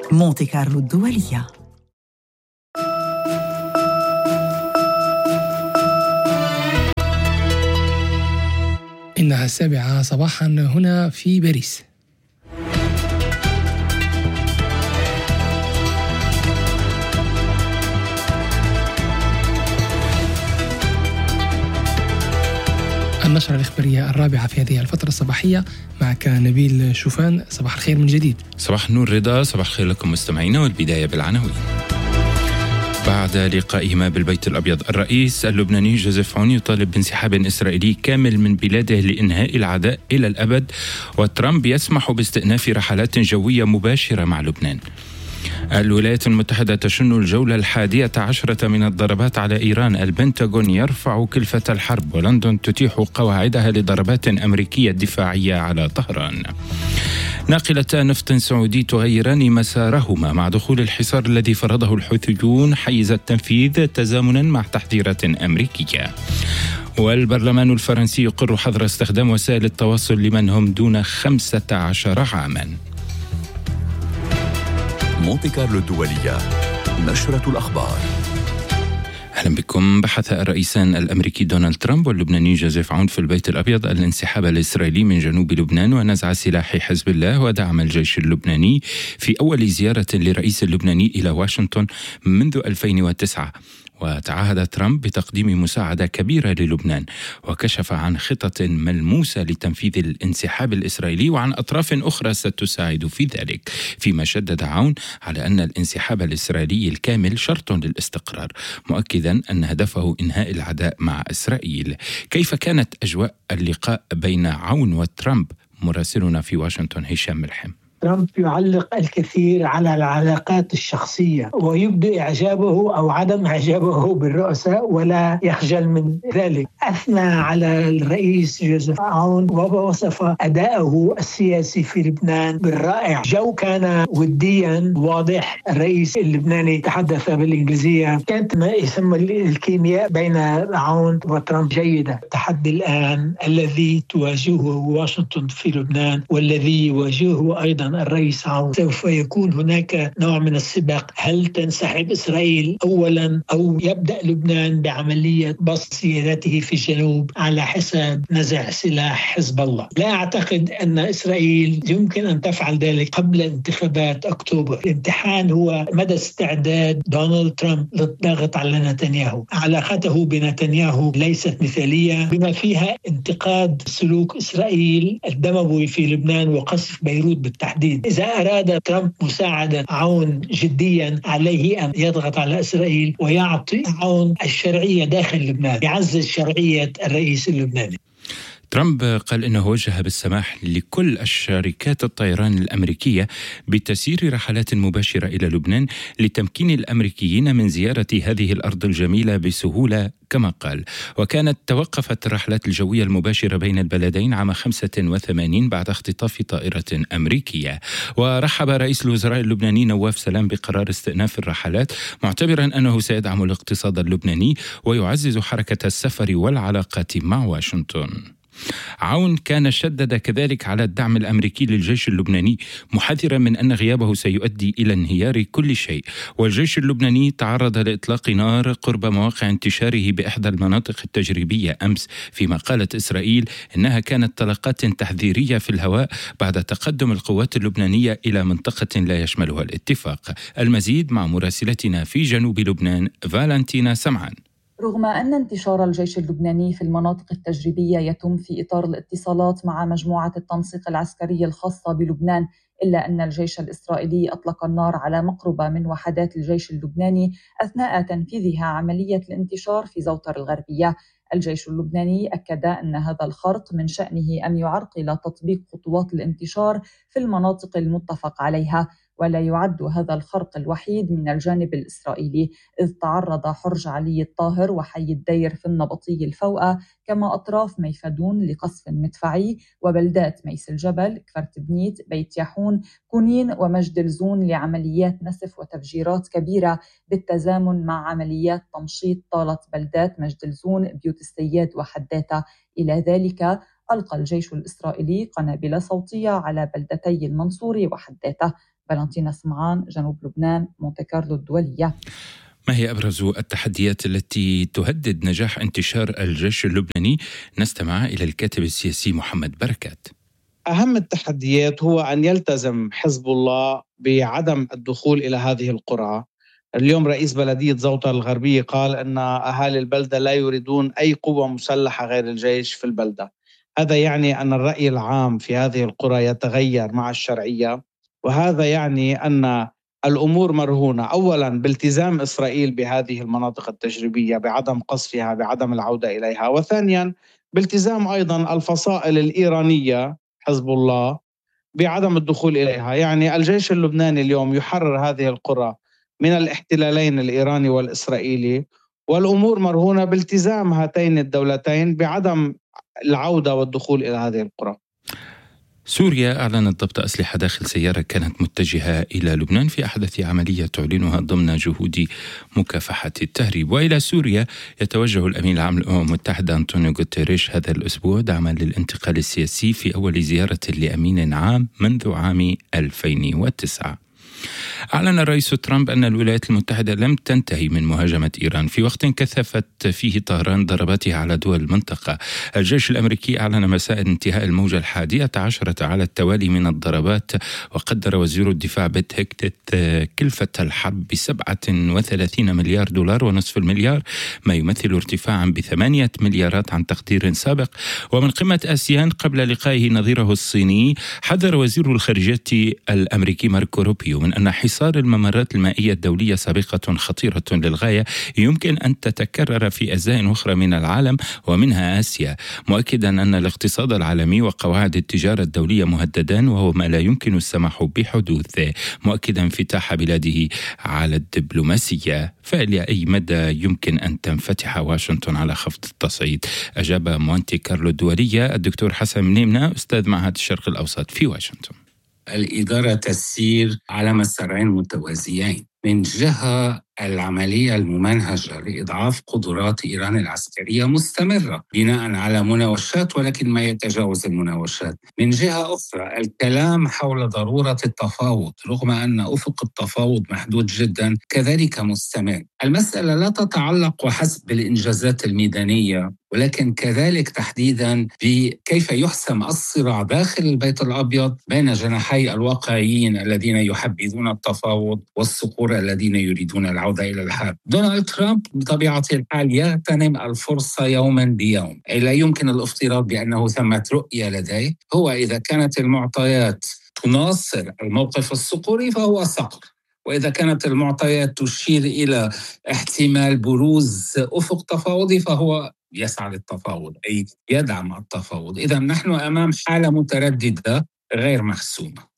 مونتي كارلو الدولية. إنها 7 صباحا هنا في باريس. النشرة الإخبارية الرابعة في هذه الفترة الصباحية، معك نبيل شوفان. صباح الخير من جديد. صباح النور رضا، صباح الخير لكم مستمعينا، والبداية بالعناوين. بعد لقائهما بالبيت الأبيض، الرئيس اللبناني جوزيف عون يطالب بانسحاب إسرائيلي كامل من بلاده لإنهاء العداء إلى الأبد، وترامب يسمح باستئناف رحلات جوية مباشرة مع لبنان. الولايات المتحدة تشن الجولة 11 من الضربات على إيران، البنتاغون يرفع كلفة الحرب، ولندن تتيح قواعدها لضربات أمريكية دفاعية على طهران. ناقلتا نفط سعودي تغيران مسارهما مع دخول الحصار الذي فرضه الحوثيون حيز التنفيذ تزامنا مع تحذيرات أمريكية. والبرلمان الفرنسي يقر حظر استخدام وسائل التواصل لمن هم دون 15 عاما. مونتي كارلو الدولية، نشرة الأخبار. أهلا بكم. بحث الرئيسان الأمريكي دونالد ترامب واللبناني جوزيف عون في البيت الأبيض الانسحاب الإسرائيلي من جنوب لبنان ونزع سلاح حزب الله ودعم الجيش اللبناني في أول زيارة لرئيس اللبناني إلى واشنطن منذ 2009. وتعهد ترامب بتقديم مساعدة كبيرة للبنان، وكشف عن خطط ملموسة لتنفيذ الانسحاب الإسرائيلي وعن أطراف أخرى ستساعد في ذلك، فيما شدد عون على أن الانسحاب الإسرائيلي الكامل شرط للاستقرار، مؤكدا أن هدفه إنهاء العداء مع إسرائيل. كيف كانت أجواء اللقاء بين عون وترامب؟ مراسلنا في واشنطن هشام ملحم. ترامب يعلق الكثير على العلاقات الشخصية ويبدو إعجابه أو عدم إعجابه بالرؤساء ولا يخجل من ذلك. أثنى على الرئيس جوزيف عون ووصف أداءه السياسي في لبنان بالرائع. جو كان وديا واضح. الرئيس اللبناني تحدث بالإنجليزية. كانت ما يسمى الكيمياء بين عون وترامب جيدة. التحدي الآن الذي تواجهه واشنطن في لبنان والذي يواجهه أيضا الرئيس عون، سوف يكون هناك نوع من السباق. هل تنسحب إسرائيل أولا أو يبدأ لبنان بعملية بسط سيادته في الجنوب على حساب نزع سلاح حزب الله؟ لا أعتقد أن إسرائيل يمكن أن تفعل ذلك قبل انتخابات أكتوبر. الامتحان هو مدى استعداد دونالد ترامب للضغط على نتنياهو. علاقته بنتنياهو ليست مثالية، بما فيها انتقاد سلوك إسرائيل الدموي في لبنان وقصف بيروت بالتحديد. إذا أراد ترامب مساعدة عون جديا، عليه أن يضغط على إسرائيل ويعطي عون الشرعية داخل لبنان، يعزز شرعية الرئيس اللبناني. ترامب قال إنه وجه بالسماح لكل الشركات الطيران الأمريكية بتسيير رحلات مباشرة إلى لبنان لتمكين الأمريكيين من زيارة هذه الأرض الجميلة بسهولة كما قال. وكانت توقفت الرحلات الجوية المباشرة بين البلدين عام 85 بعد اختطاف طائرة أمريكية. ورحب رئيس الوزراء اللبناني نواف سلام بقرار استئناف الرحلات، معتبرا أنه سيدعم الاقتصاد اللبناني ويعزز حركة السفر والعلاقات مع واشنطن. عون كان شدد كذلك على الدعم الأمريكي للجيش اللبناني، محذرا من أن غيابه سيؤدي إلى انهيار كل شيء. والجيش اللبناني تعرض لإطلاق نار قرب مواقع انتشاره بإحدى المناطق التجريبية أمس، فيما قالت إسرائيل إنها كانت طلقات تحذيرية في الهواء بعد تقدم القوات اللبنانية إلى منطقة لا يشملها الاتفاق. المزيد مع مراسلتنا في جنوب لبنان فالنتينا سمعان. رغم أن انتشار الجيش اللبناني في المناطق التجريبية يتم في إطار الاتصالات مع مجموعة التنسيق العسكري الخاصة بلبنان، إلا أن الجيش الإسرائيلي أطلق النار على مقربة من وحدات الجيش اللبناني أثناء تنفيذها عملية الانتشار في زوتر الغربية. الجيش اللبناني أكد أن هذا الخرق من شأنه أن يعرقل تطبيق خطوات الانتشار في المناطق المتفق عليها، ولا يعد هذا الخرق الوحيد من الجانب الإسرائيلي، إذ تعرض حرج علي الطاهر وحي الدير في النبطي الفوقة كما أطراف ميفدون لقصف مدفعي، وبلدات ميس الجبل، كفرت بنيت، بيت يحون، كونين ومجد الزون لعمليات نسف وتفجيرات كبيرة بالتزامن مع عمليات تمشيط طالت بلدات مجد الزون، بيوت السياد وحداتا. إلى ذلك ألقى الجيش الإسرائيلي قنابل صوتية على بلدتي المنصوري وحداتا. فالنتينا سمعان، جنوب لبنان، مونتي كارلو الدولية. ما هي أبرز التحديات التي تهدد نجاح انتشار الجيش اللبناني؟ نستمع إلى الكاتب السياسي محمد بركات. أهم التحديات هو أن يلتزم حزب الله بعدم الدخول إلى هذه القرى. اليوم رئيس بلدية زوطة الغربية قال أن أهالي البلدة لا يريدون أي قوة مسلحة غير الجيش في البلدة. هذا يعني أن الرأي العام في هذه القرى يتغير مع الشرعية، وهذا يعني أن الأمور مرهونة أولا بالتزام إسرائيل بهذه المناطق التجريبية، بعدم قصفها، بعدم العودة إليها، وثانيا بالتزام أيضا الفصائل الإيرانية حزب الله بعدم الدخول إليها. يعني الجيش اللبناني اليوم يحرر هذه القرى من الاحتلالين الإيراني والإسرائيلي، والأمور مرهونة بالتزام هاتين الدولتين بعدم العودة والدخول إلى هذه القرى. سوريا أعلنت ضبط أسلحة داخل سيارة كانت متجهة إلى لبنان في أحدث عملية تعلنها ضمن جهود مكافحة التهريب. وإلى سوريا يتوجه الأمين العام للأمم المتحدة أنطونيو غوتيريش هذا الأسبوع دعما للانتقال السياسي في أول زيارة لأمين عام منذ عام 2009. أعلن الرئيس ترامب أن الولايات المتحدة لم تنتهي من مهاجمة إيران في وقت كثفت فيه طهران ضرباتها على دول المنطقة. الجيش الأمريكي أعلن مساء انتهاء الموجة 11 على التوالي من الضربات، وقدر وزير الدفاع بيت هيكتت كلفة الحرب ب$37 مليار ونصف المليار، ما يمثل ارتفاعا ب8 مليارات عن تقدير سابق. ومن قمة آسيان قبل لقائه نظيره الصيني، حذر وزير الخارجية الأمريكي ماركو روبيو من أن حصار الممرات المائية الدولية سابقة خطيرة للغاية يمكن أن تتكرر في أجزاء أخرى من العالم ومنها آسيا، مؤكدا أن الاقتصاد العالمي وقواعد التجارة الدولية مهددان وهو ما لا يمكن السماح بحدوثه، مؤكدا انفتاح بلاده على الدبلوماسية. فإلى أي مدى يمكن أن تنفتح واشنطن على خفض التصعيد؟ أجاب مونتي كارلو الدولية الدكتور حسن منيمنة أستاذ معهد الشرق الأوسط في واشنطن. الإدارة تسير على مسارين متوازيين. من جهة العملية الممنهجة لإضعاف قدرات إيران العسكرية مستمرة بناء على مناوشات ولكن ما يتجاوز المناوشات. من جهة أخرى الكلام حول ضرورة التفاوض رغم أن أفق التفاوض محدود جدا كذلك مستمر. المسألة لا تتعلق وحسب بالإنجازات الميدانية ولكن كذلك تحديدا بكيف يحسم الصراع داخل البيت الأبيض بين جناحي الواقعيين الذين يحبذون التفاوض والصقور الذين يريدون العودة إلى الحرب. دونالد ترامب بطبيعة الحال يغتنم الفرصة يوما بيوم. لا يمكن الافتراض بأنه ثمة رؤية لديه. هو إذا كانت المعطيات تناصر الموقف الصقوري فهو صقر، وإذا كانت المعطيات تشير إلى احتمال بروز أفق تفاوضي فهو يسعى للتفاوض أي يدعم التفاوض. إذا نحن أمام حالة مترددة غير محسومة.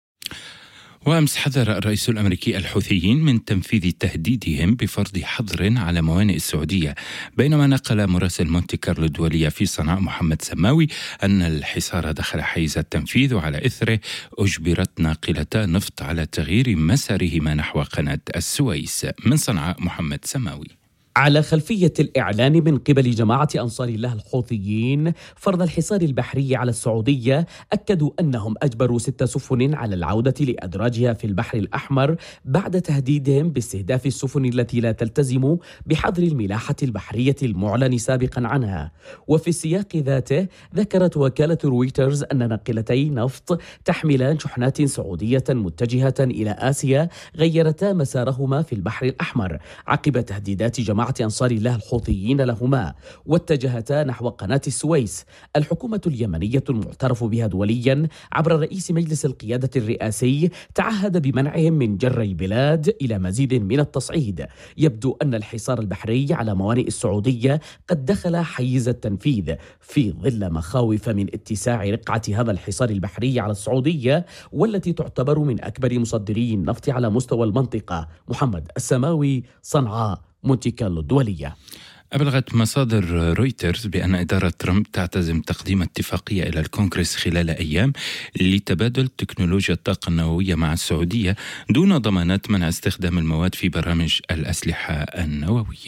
وأمس حذر الرئيس الأمريكي الحوثيين من تنفيذ تهديدهم بفرض حظر على موانئ السعودية، بينما نقل مراسل مونتي كارلو الدولية في صنعاء محمد سماوي أن الحصار دخل حيز التنفيذ، وعلى إثره أجبرت ناقلتا نفط على تغيير مسارهما نحو قناة السويس. من صنعاء محمد سماوي. على خلفية الإعلان من قبل جماعة أنصار الله الحوثيين فرض الحصار البحري على السعودية، أكدوا أنهم أجبروا 6 سفن على العودة لأدراجها في البحر الأحمر بعد تهديدهم باستهداف السفن التي لا تلتزم بحظر الملاحة البحرية المعلن سابقا عنها. وفي السياق ذاته ذكرت وكالة رويترز أن ناقلتي نفط تحملان شحنات سعودية متجهة إلى آسيا غيرتا مسارهما في البحر الأحمر عقب تهديدات جماعة أنصار الله الحوثيين لهما، واتجهتا نحو قناة السويس. الحكومة اليمنية المعترف بها دوليا عبر رئيس مجلس القيادة الرئاسي تعهد بمنعهم من جر البلاد إلى مزيد من التصعيد. يبدو أن الحصار البحري على موانئ السعودية قد دخل حيز التنفيذ في ظل مخاوف من اتساع رقعة هذا الحصار البحري على السعودية والتي تعتبر من أكبر مصدري النفط على مستوى المنطقة. محمد السماوي، صنعاء، مونتي كارلو الدولية. أبلغت مصادر رويترز بأن إدارة ترامب تعتزم تقديم اتفاقية إلى الكونغرس خلال أيام لتبادل تكنولوجيا الطاقة النووية مع السعودية دون ضمانات منع استخدام المواد في برامج الأسلحة النووية.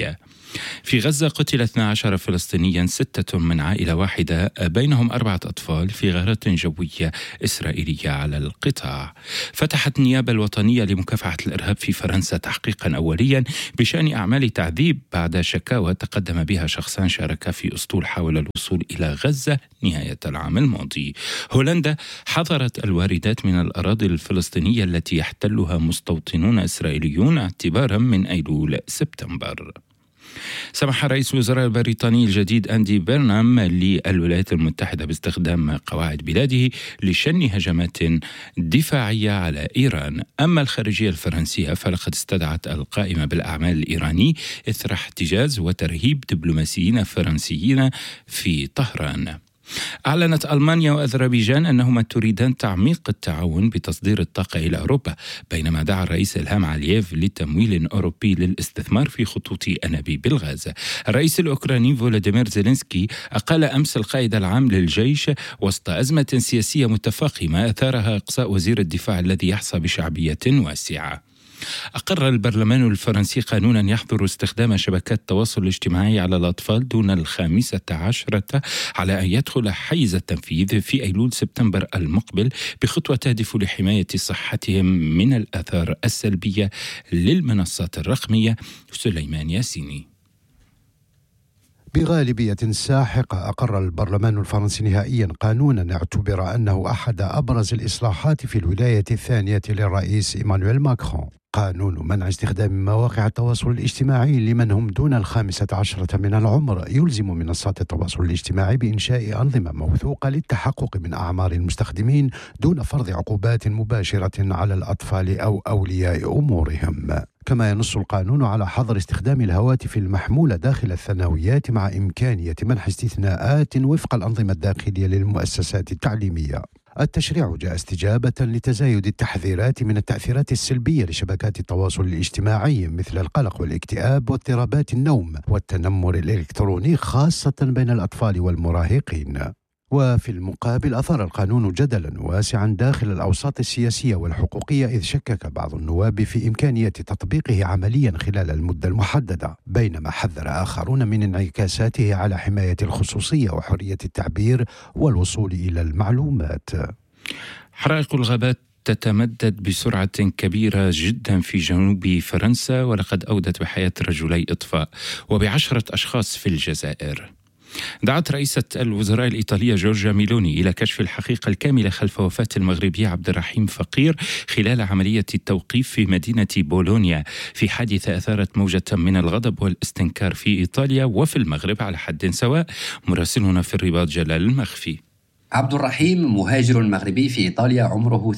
في غزة قتل 12 فلسطينيا، 6 من عائلة واحدة بينهم 4 أطفال في غارات جوية إسرائيلية على القطاع. فتحت النيابة الوطنية لمكافحة الإرهاب في فرنسا تحقيقا أوليا بشأن أعمال تعذيب بعد شكاوى تقدم بها شخصان شاركا في أسطول حاول الوصول إلى غزة نهاية العام الماضي. هولندا حظرت الواردات من الأراضي الفلسطينية التي يحتلها مستوطنون إسرائيليون اعتبارا من أيلول سبتمبر. سمح رئيس الوزراء البريطاني الجديد أندي بيرنام للولايات المتحدة باستخدام قواعد بلاده لشن هجمات دفاعية على إيران. أما الخارجية الفرنسية فلقد استدعت القائمة بالأعمال الإيراني إثر احتجاز وترهيب دبلوماسيين فرنسيين في طهران. أعلنت ألمانيا وأذربيجان أنهما تريدان تعميق التعاون بتصدير الطاقة إلى أوروبا، بينما دعا الرئيس إلهام علييف لتمويل أوروبي للاستثمار في خطوط أنابيب الغاز. الرئيس الأوكراني فولوديمير زيلينسكي أقال أمس القائد العام للجيش وسط أزمة سياسية متفاقمة أثارها إقصاء وزير الدفاع الذي يحظى بشعبية واسعة. أقر البرلمان الفرنسي قانونا يحظر استخدام شبكات التواصل الاجتماعي على الأطفال دون 15 على أن يدخل حيز التنفيذ في أيلول سبتمبر المقبل، بخطوة تهدف لحماية صحتهم من الآثار السلبية للمنصات الرقمية. سليمان ياسيني. بغالبية ساحقة أقر البرلمان الفرنسي نهائيا قانونا اعتبر أنه أحد أبرز الإصلاحات في الولاية الثانية للرئيس إيمانويل ماكرون، قانون منع استخدام مواقع التواصل الاجتماعي لمن هم دون 15 من العمر، يلزم منصات التواصل الاجتماعي بإنشاء أنظمة موثوقة للتحقق من أعمار المستخدمين دون فرض عقوبات مباشرة على الأطفال أو أولياء أمورهم. كما ينص القانون على حظر استخدام الهواتف المحمولة داخل الثانويات مع إمكانية منح استثناءات وفق الأنظمة الداخلية للمؤسسات التعليمية. التشريع جاء استجابة لتزايد التحذيرات من التأثيرات السلبية لشبكات التواصل الاجتماعي مثل القلق والاكتئاب واضطرابات النوم والتنمر الإلكتروني خاصة بين الأطفال والمراهقين. وفي المقابل أثار القانون جدلا واسعا داخل الأوساط السياسية والحقوقية، إذ شكك بعض النواب في إمكانية تطبيقه عمليا خلال المدة المحددة، بينما حذر آخرون من انعكاساته على حماية الخصوصية وحرية التعبير والوصول إلى المعلومات. حرائق الغابات تتمدد بسرعة كبيرة جدا في جنوب فرنسا، ولقد أودت بحياة رجلي إطفاء و10 أشخاص في الجزائر. دعت رئيسة الوزراء الإيطالية جورجيا ميلوني إلى كشف الحقيقة الكاملة خلف وفاة المغربي عبد الرحيم فقير خلال عملية التوقيف في مدينة بولونيا، في حادثة أثارت موجة من الغضب والاستنكار في إيطاليا وفي المغرب على حد سواء. مراسلنا في الرباط جلال المخفي. عبد الرحيم مهاجر مغربي في إيطاليا، عمره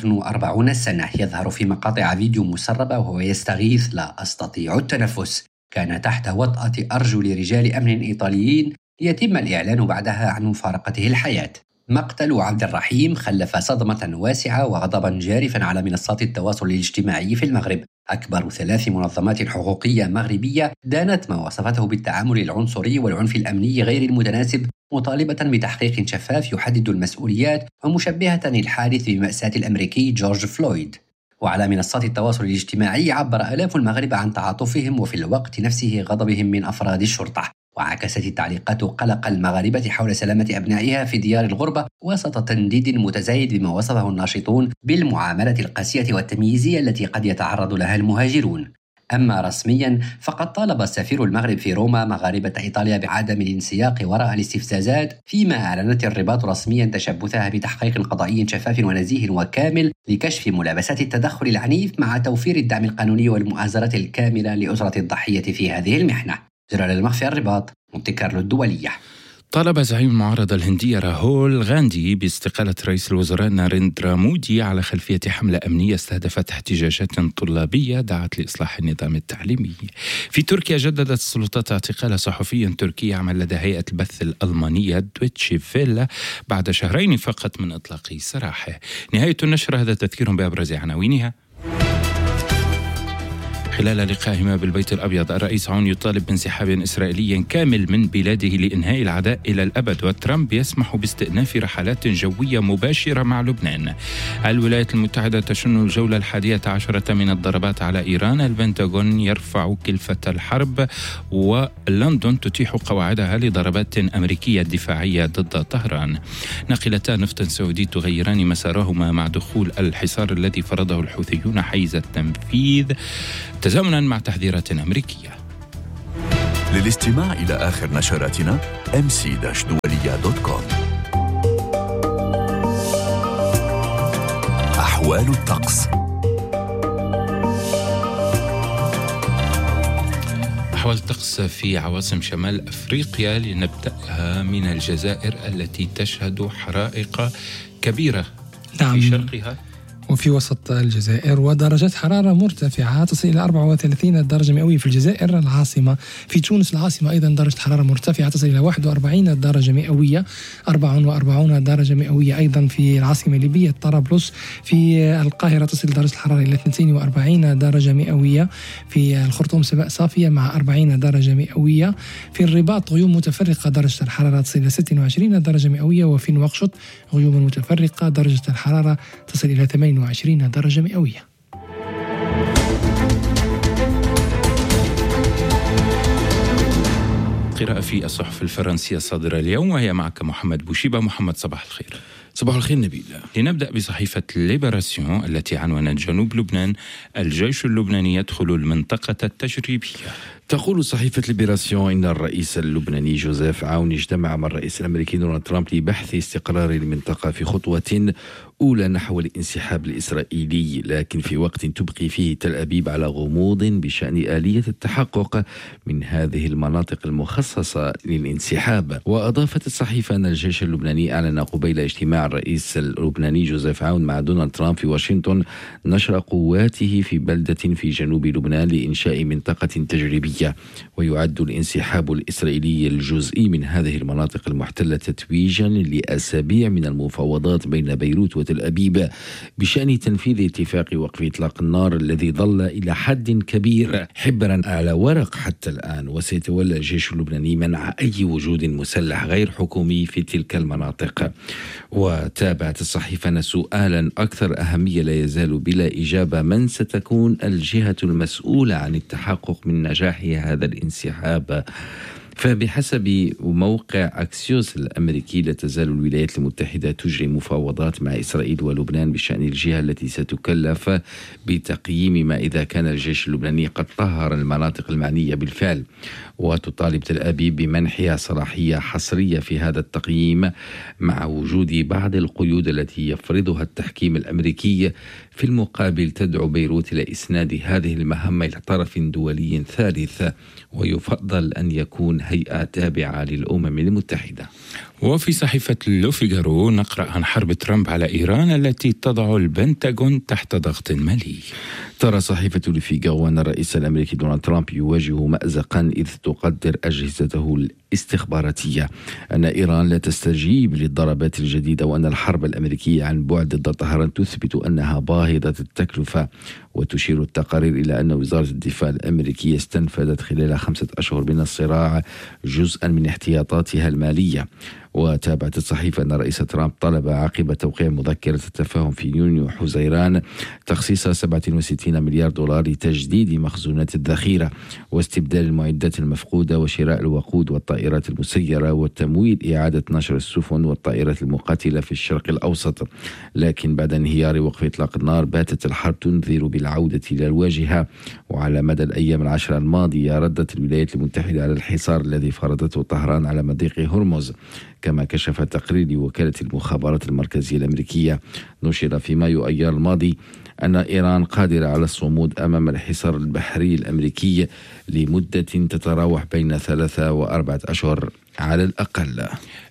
43 سنة، يظهر في مقاطع فيديو مسربة وهو يستغيث: لا أستطيع التنفس. كان تحت وطأة أرجل رجال أمن إيطاليين ليتم الإعلان بعدها عن مفارقته الحياة. مقتل عبد الرحيم خلف صدمة واسعة وغضبا جارفا على منصات التواصل الاجتماعي في المغرب. أكبر 3 منظمات حقوقية مغربية دانت ما وصفته بالتعامل العنصري والعنف الأمني غير المتناسب، مطالبة بتحقيق شفاف يحدد المسؤوليات، ومشبهة الحادث بمأساة الأمريكي جورج فلويد. وعلى منصات التواصل الاجتماعي عبر آلاف المغاربة عن تعاطفهم وفي الوقت نفسه غضبهم من أفراد الشرطة. وعكست التعليقات قلق المغاربة حول سلامة أبنائها في ديار الغربة وسط تنديد متزايد بما وصفه الناشطون بالمعاملة القاسية والتمييزية التي قد يتعرض لها المهاجرون. أما رسميا فقد طالب سفير المغرب في روما مغاربة إيطاليا بعدم الانسياق وراء الاستفزازات، فيما أعلنت الرباط رسميا تشبثها بتحقيق قضائي شفاف ونزيه وكامل لكشف ملابسات التدخل العنيف مع توفير الدعم القانوني والمؤازرة الكاملة لأسرة الضحية في هذه المحنة. جلال المخفي، الرباط، مونتي كارلو الدولية. طالب زعيم المعارضة الهندية راهول غاندي باستقالة رئيس الوزراء ناريندرا مودي على خلفية حملة أمنية استهدفت احتجاجات طلابية دعت لإصلاح النظام التعليمي. في تركيا جددت السلطات اعتقال صحفي تركي يعمل لدى هيئة البث الألمانية دويتشي فيلا بعد 2 شهرين فقط من إطلاق سراحه. نهاية النشر، هذا تذكير بأبرز عناوينها. خلال لقائهما بالبيت الأبيض، الرئيس عون يطالب بانسحاب إسرائيلي كامل من بلاده لإنهاء العداء إلى الأبد، وترامب يسمح باستئناف رحلات جوية مباشرة مع لبنان. الولايات المتحدة تشن الجولة 11 من الضربات على إيران، البنتاغون يرفع كلفة الحرب، ولندن تتيح قواعدها لضربات أمريكية دفاعية ضد طهران. ناقلتا نفط سعودي تغيران مسارهما مع دخول الحصار الذي فرضه الحوثيون حيز التنفيذ تزامنا مع تحذيرات أمريكية. للاستماع إلى آخر نشراتنا mc-dualia.com. أحوال الطقس. أحوال الطقس في عواصم شمال أفريقيا، لنبدأها من الجزائر التي تشهد حرائق كبيرة في شرقها وفي وسط الجزائر، ودرجات حرارة مرتفعة تصل إلى 34 درجة مئوية في الجزائر العاصمة. في تونس العاصمة أيضا درجة حرارة مرتفعة تصل إلى 41 درجة مئوية، 44 درجة مئوية أيضا في العاصمة الليبية طرابلس. في القاهرة تصل درجة الحرارة إلى 42 درجة مئوية، في الخرطوم سبأ صافية مع 40 درجة مئوية، في الرباط غيوم متفرقة درجة الحرارة تصل إلى 26 درجة مئوية، وفي نواكشوط غيوم متفرقة درجة الحرارة تصل إلى 28 درجة مئوية. قراءة في الصحف الفرنسية الصادرة اليوم، وهي معك محمد بوشيبة. محمد، صباح الخير. صباح الخير نبيل. لنبدأ بصحيفة ليبراسيون التي عنونت جنوب لبنان، الجيش اللبناني يدخل المنطقة التجريبية. تقول صحيفة ليبراسيون إن الرئيس اللبناني جوزيف عون اجتمع مع الرئيس الأمريكي دونالد ترامب لبحث استقرار المنطقة في خطوة أولى نحو الانسحاب الإسرائيلي، لكن في وقت تبقي فيه تل أبيب على غموض بشأن آلية التحقق من هذه المناطق المخصصة للانسحاب. وأضافت الصحيفة أن الجيش اللبناني أعلن قبيل اجتماع الرئيس اللبناني جوزيف عون مع دونالد ترامب في واشنطن نشر قواته في بلدة في جنوب لبنان لإنشاء منطقة تجريبية، ويعد الانسحاب الإسرائيلي الجزئي من هذه المناطق المحتلة تتويجا لأسابيع من المفاوضات بين بيروت وتل أبيب بشأن تنفيذ اتفاق وقف إطلاق النار الذي ظل إلى حد كبير حبرا على ورق حتى الآن. وسيتولى الجيش اللبناني منع أي وجود مسلح غير حكومي في تلك المناطق. وتابعت الصحيفة أن سؤالا أكثر أهمية لا يزال بلا إجابة: من ستكون الجهة المسؤولة عن التحقق من نجاح هذا الانسحاب؟ فبحسب موقع أكسيوس الأمريكي لا تزال الولايات المتحدة تجري مفاوضات مع إسرائيل ولبنان بشأن الجهة التي ستكلف بتقييم ما إذا كان الجيش اللبناني قد طهر المناطق المعنية بالفعل، وتطالب تل أبيب بمنحها صلاحية حصرية في هذا التقييم مع وجود بعض القيود التي يفرضها التحكيم الأمريكي. في المقابل تدعو بيروت إلى إسناد هذه المهمة إلى طرف دولي ثالث، ويفضل أن يكون هيئة تابعة للأمم المتحدة. وفي صحيفة لو فيغارو نقرأ عن حرب ترامب على إيران التي تضع البنتاغون تحت ضغط مالي. ترى صحيفة لو فيغارو أن الرئيس الأمريكي دونالد ترامب يواجه مأزقا إذ تقدر أجهزته الاستخباراتية أن إيران لا تستجيب للضربات الجديدة، وأن الحرب الأمريكية عن بعد ضد طهران تثبت أنها باهظة التكلفة. وتشير التقارير إلى أن وزارة الدفاع الأمريكية استنفذت خلال 5 أشهر من الصراع جزءا من احتياطاتها المالية. وتابعت الصحيفة أن رئيس ترامب طلب عقب توقيع مذكرة التفاهم في يونيو حزيران تخصيص 67 مليار دولار لتجديد مخزونات الذخيرة واستبدال المعدات المفقودة وشراء الوقود والطائرات المسيرة وتمويل إعادة نشر السفن والطائرات المقاتلة في الشرق الأوسط. لكن بعد انهيار وقف إطلاق النار باتت الحرب تنذر بالعودة إلى الواجهة. وعلى مدى الأيام العشرة الماضية ردت الولايات المتحدة على الحصار الذي فرضته طهران على مضيق هرمز، كما كشف تقرير لوكالة المخابرات المركزية الأمريكية نشر في مايو أيار الماضي أن إيران قادرة على الصمود أمام الحصار البحري الأمريكي لمدة تتراوح بين 3 و4 أشهر على الأقل.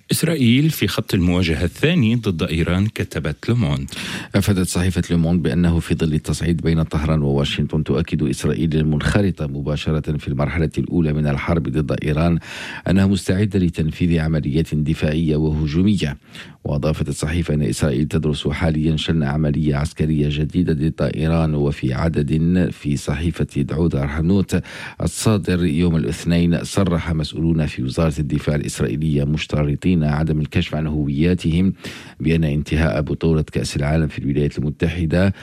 إسرائيل في خط المواجهة الثاني ضد إيران، كتبت لوموند. أفادت صحيفة لوموند بأنه في ظل التصعيد بين طهران وواشنطن تؤكد إسرائيل المنخرطة مباشرة في المرحلة الأولى من الحرب ضد إيران أنها مستعدة لتنفيذ عمليات دفاعية وهجومية. وأضافت الصحيفة أن إسرائيل تدرس حاليا شن عملية عسكرية جديدة ضد إيران. وفي عدد في صحيفة دعود أرحنوت الصادر يوم الاثنين صرح مسؤولون في وزارة الدفاع الإسرائيلية مشترطين عدم الكشف عن هوياتهم بأن انتهاء بطولة كأس العالم في الولايات المتحدة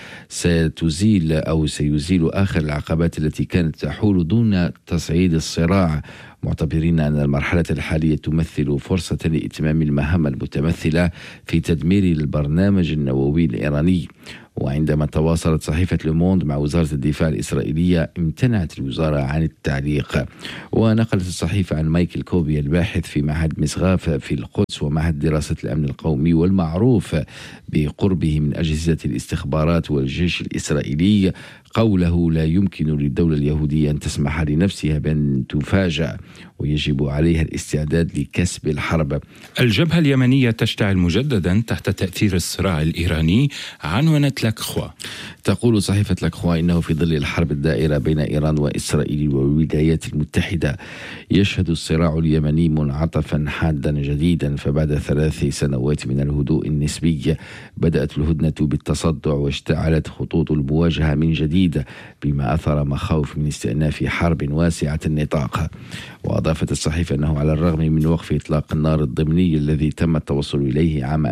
سيزيل آخر العقبات التي كانت تحول دون تصعيد الصراع، معتبرين أن المرحلة الحالية تمثل فرصة لإتمام المهام المتمثلة في تدمير البرنامج النووي الإيراني. وعندما تواصلت صحيفة لوموند مع وزارة الدفاع الإسرائيلية امتنعت الوزارة عن التعليق. ونقلت الصحيفة عن مايكل كوبي الباحث في معهد مسغاف في القدس ومعهد دراسة الأمن القومي والمعروف بقربه من أجهزة الاستخبارات والجيش الإسرائيلي قوله لا يمكن للدولة اليهودية أن تسمح لنفسها بأن تفاجأ ويجب عليها الاستعداد لكسب الحرب. الجبهة اليمنية تشتعل مجددا تحت تأثير الصراع الإيراني، عنونت لاكخوا. تقول صحيفة لاكخوا إنه في ظل الحرب الدائرة بين إيران وإسرائيل والولايات المتحدة يشهد الصراع اليمني منعطفا حادا جديدا. فبعد 3 سنوات من الهدوء النسبي بدأت الهدنة بالتصدع واشتعلت خطوط المواجهة من جديد، بما أثر مخاوف من استئناف حرب واسعة النطاق. وأضافت الصحيفة أنه على الرغم من وقف إطلاق النار الضمني الذي تم التوصل إليه عام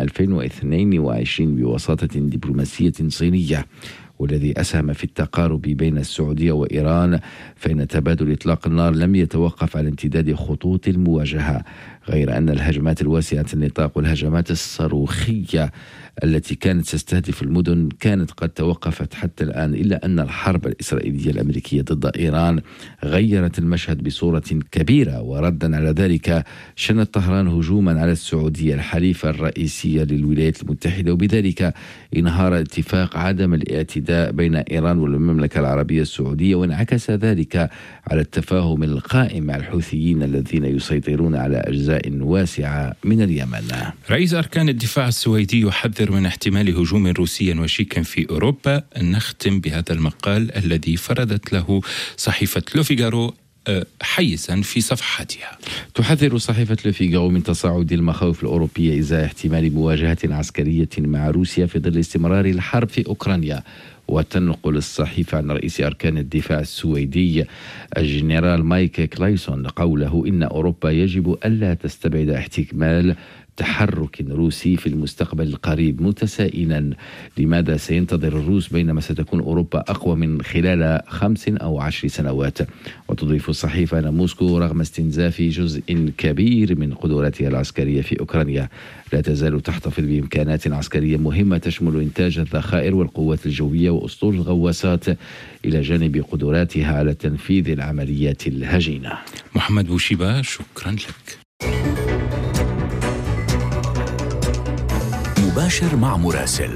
2022 بوساطة دبلوماسية صينية والذي أسهم في التقارب بين السعودية وإيران، فإن تبادل إطلاق النار لم يتوقف على امتداد خطوط المواجهة، غير أن الهجمات الواسعة النطاق والهجمات الصاروخية التي كانت تستهدف المدن كانت قد توقفت حتى الآن، إلا أن الحرب الإسرائيلية الأمريكية ضد إيران غيرت المشهد بصورة كبيرة. وردا على ذلك شنت طهران هجوما على السعودية الحليفة الرئيسية للولايات المتحدة، وبذلك انهار اتفاق عدم الاعتداء بين إيران والمملكة العربية السعودية، وانعكس ذلك على التفاهم القائم مع الحوثيين الذين يسيطرون على أجزاء واسعة من اليمن. رئيس أركان الدفاع السويدي يحذر من احتمال هجوم روسي وشيك في أوروبا. نختم بهذا المقال الذي فردت له صحيفة لو فيغارو حيزا في صفحتها. تحذر صحيفة لو فيغارو من تصاعد المخاوف الأوروبية إزاء احتمال مواجهة عسكرية مع روسيا في ظل استمرار الحرب في أوكرانيا. وتنقل الصحيفة عن رئيس أركان الدفاع السويدي الجنرال مايك كلايسون قوله إن أوروبا يجب ألا تستبعد احتمال تحرك روسي في المستقبل القريب، متسائلا لماذا سينتظر الروس بينما ستكون أوروبا أقوى من خلال 5 أو 10 سنوات. وتضيف الصحيفة أن موسكو رغم استنزاف جزء كبير من قدراتها العسكرية في أوكرانيا لا تزال تحتفظ بإمكانات عسكرية مهمة تشمل إنتاج الذخائر والقوات الجوية وأسطول الغواصات إلى جانب قدراتها على تنفيذ العمليات الهجينة. محمد بوشيبة، شكرا لك. مباشر مع مراسل.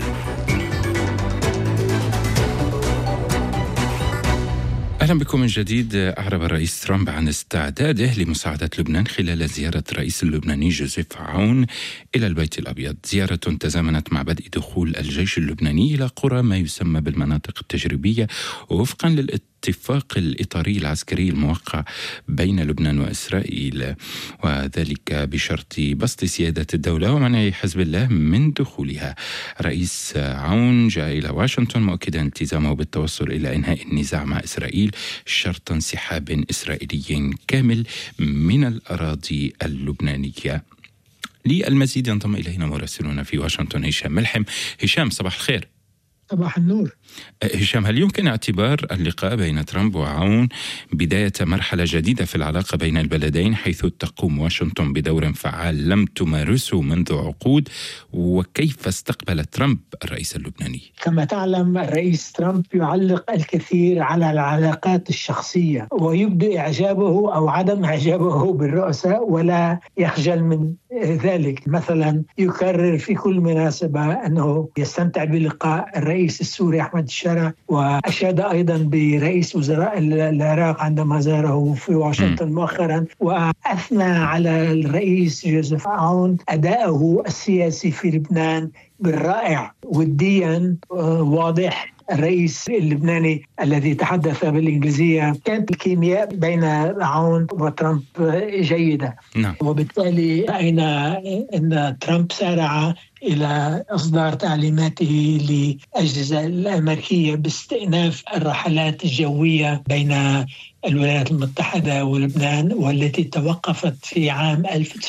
أهلا بكم من جديد. أعرب الرئيس ترامب عن استعداده لمساعدة لبنان خلال زيارة الرئيس اللبناني جوزيف عون إلى البيت الأبيض، زيارة تزامنت مع بدء دخول الجيش اللبناني إلى قرى ما يسمى بالمناطق التجريبية وفقا للاتفاق الإطاري العسكري الموقع بين لبنان وإسرائيل، وذلك بشرط بسط سيادة الدولة ومنع حزب الله من دخولها. رئيس عون جاء إلى واشنطن مؤكدا التزامه بالتوصل إلى إنهاء النزاع مع إسرائيل شرط انسحاب إسرائيلي كامل من الأراضي اللبنانية. للمزيد ينضم إلينا مراسلنا في واشنطن هشام ملحم. هشام، صباح الخير. صباح النور. هشام، هل يمكن اعتبار اللقاء بين ترامب وعون بداية مرحلة جديدة في العلاقة بين البلدين، حيث تقوم واشنطن بدور فعال لم تمارسه منذ عقود؟ وكيف استقبل ترامب الرئيس اللبناني؟ كما تعلم الرئيس ترامب يعلق الكثير على العلاقات الشخصية ويبدو إعجابه أو عدم إعجابه بالرؤساء ولا يخجل من ذلك. مثلا يكرر في كل مناسبة أنه يستمتع بلقاء الرئيس السوري أحمد محمد الشرع، وأشاد أيضا برئيس وزراء العراق عندما زاره في واشنطن مؤخرا، وأثنى على الرئيس جوزيف عون أداءه السياسي في لبنان بالرائع. وديا واضح الرئيس اللبناني الذي تحدث بالإنجليزية، كانت الكيمياء بين عون وترامب جيدة. وبالتالي رأينا أن ترامب سارع إلى إصدار تعليماته للأجهزة الأمريكية باستئناف الرحلات الجوية بين الولايات المتحدة ولبنان، والتي توقفت في عام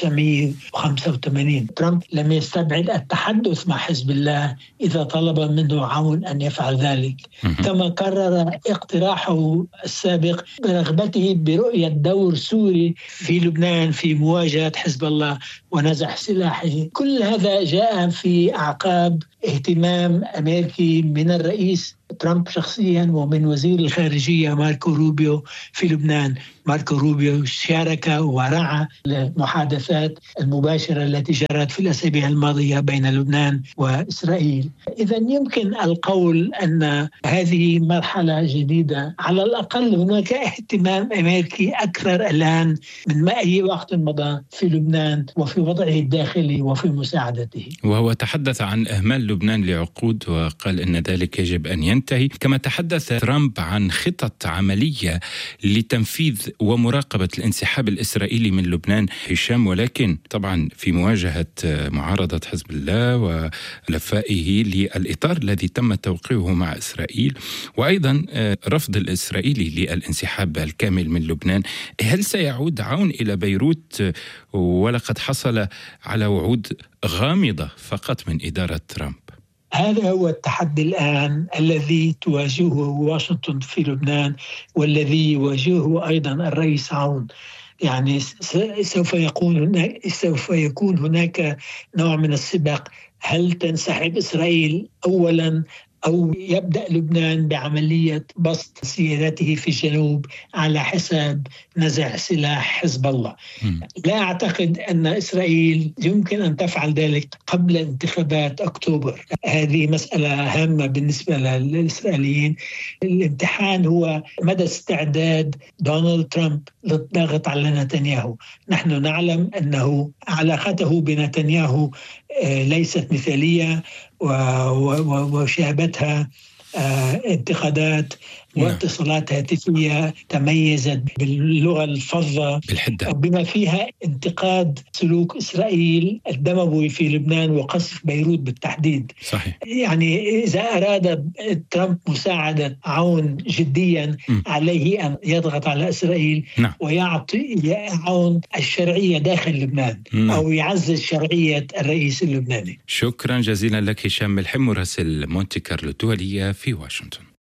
1985. ترامب لم يستبعد التحدث مع حزب الله إذا طلب منه عون أن يفعل ذلك، كما كرر اقتراحه السابق برغبته برؤية دور سوري في لبنان في مواجهة حزب الله ونزع سلاحه. كل هذا جاء في أعقاب اهتمام أمريكي من الرئيس ترامب شخصيا ومن وزير الخارجية ماركو روبيو في لبنان. ماركو روبيو شارك ورعى المحادثات المباشرة التي جرت في الأسابيع الماضية بين لبنان وإسرائيل. إذا يمكن القول أن هذه مرحلة جديدة، على الأقل هناك اهتمام أمريكي أكثر الآن من ما أي وقت مضى في لبنان وفي وضعه الداخلي وفي مساعدته. وهو تحدث عن إهمال لبنان لعقود وقال أن ذلك يجب أن ينتهي، كما تحدث ترامب عن خطط عملية لتنفيذ ومراقبة الانسحاب الإسرائيلي من لبنان هشام، ولكن طبعا في مواجهة معارضة حزب الله ولفائه للإطار الذي تم توقيعه مع إسرائيل، وأيضا رفض الإسرائيلي للانسحاب الكامل من لبنان. هل سيعود عون إلى بيروت ولقد حصل على وعود غامضة فقط من إدارة ترامب؟ هذا هو التحدي الآن الذي تواجهه واشنطن في لبنان، والذي يواجهه أيضا الرئيس عون. يعني سوف يكون هناك نوع من السباق. هل تنسحب إسرائيل أولا أو يبدأ لبنان بعملية بسط سيادته في الجنوب على حساب نزع سلاح حزب الله؟ لا أعتقد أن إسرائيل يمكن أن تفعل ذلك قبل انتخابات أكتوبر. هذه مسألة هامة بالنسبة للإسرائيليين. الامتحان هو مدى استعداد دونالد ترامب للضغط على نتنياهو. نحن نعلم أنه علاقته بنتنياهو ليست مثالية وشابتها انتقادات واتصالات هاتفية تميزت باللغة الفظة بالحدة، بما فيها انتقاد سلوك إسرائيل الدموي في لبنان وقصف بيروت بالتحديد. صحيح. يعني إذا أراد ترامب مساعدة عون جديا عليه أن يضغط على إسرائيل ويعطي عون الشرعية داخل لبنان أو يعزز شرعية الرئيس اللبناني. شكرا جزيلا لك هشام ملحم، مراسل مونتي كارلو الدولية في واشنطن.